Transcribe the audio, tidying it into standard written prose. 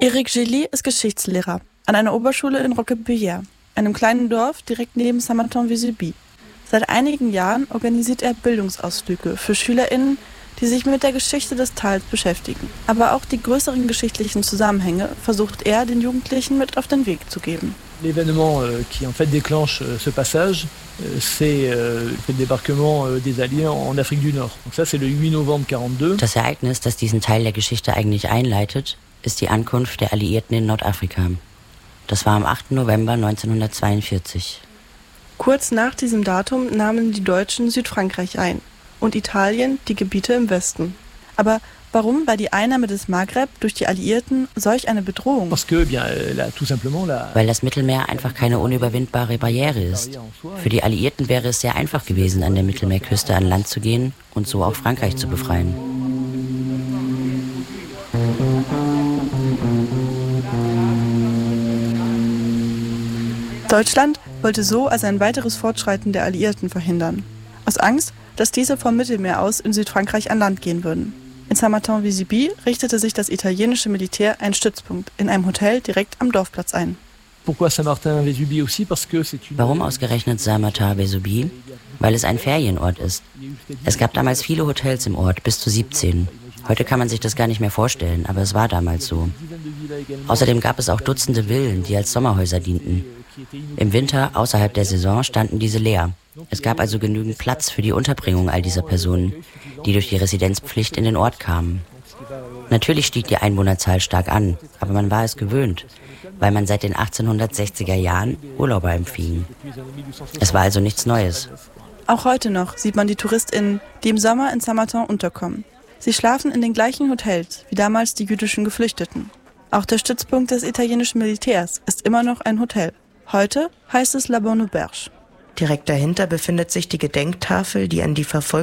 Eric Gély ist Geschichtslehrer an einer Oberschule in Roquebillière, einem kleinen Dorf direkt neben Saint-Martin-Vésubie. Seit einigen Jahren organisiert er Bildungsausflüge für SchülerInnen, die sich mit der Geschichte des Tals beschäftigen. Aber auch die größeren geschichtlichen Zusammenhänge versucht er den Jugendlichen mit auf den Weg zu geben. L'événement qui en fait déclenche ce passage, c'est le débarquement des Alliés en Afrique du Nord. Donc ça c'est le 8 novembre 42. Das Ereignis, das diesen Teil der Geschichte eigentlich einleitet, ist die Ankunft der Alliierten in Nordafrika. Das war am 8. November 1942. Kurz nach diesem Datum nahmen die Deutschen Südfrankreich ein und Italien die Gebiete im Westen. Aber warum war die Einnahme des Maghreb durch die Alliierten solch eine Bedrohung? Weil das Mittelmeer einfach keine unüberwindbare Barriere ist. Für die Alliierten wäre es sehr einfach gewesen, an der Mittelmeerküste an Land zu gehen und so auch Frankreich zu befreien. Deutschland wollte so also ein weiteres Fortschreiten der Alliierten verhindern. Aus Angst, dass diese vom Mittelmeer aus in Südfrankreich an Land gehen würden. In Saint-Martin-Vésubie richtete sich das italienische Militär einen Stützpunkt in einem Hotel direkt am Dorfplatz ein. Warum ausgerechnet Saint-Martin-Vésubie? Weil es ein Ferienort ist. Es gab damals viele Hotels im Ort, bis zu 17. Heute kann man sich das gar nicht mehr vorstellen, aber es war damals so. Außerdem gab es auch Dutzende Villen, die als Sommerhäuser dienten. Im Winter, außerhalb der Saison, standen diese leer. Es gab also genügend Platz für die Unterbringung all dieser Personen, die durch die Residenzpflicht in den Ort kamen. Natürlich stieg die Einwohnerzahl stark an, aber man war es gewöhnt, weil man seit den 1860er Jahren Urlauber empfing. Es war also nichts Neues. Auch heute noch sieht man die TouristInnen, die im Sommer in Saint-Martin unterkommen. Sie schlafen in den gleichen Hotels wie damals die jüdischen Geflüchteten. Auch der Stützpunkt des italienischen Militärs ist immer noch ein Hotel. Heute heißt es La Bonne Auberge. Direkt dahinter befindet sich die Gedenktafel, die an die verfolgten